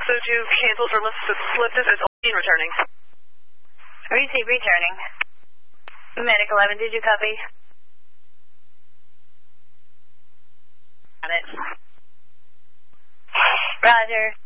cancel for slip distance, returning. Receive, returning. Medic 11, did you copy? Got it. Roger.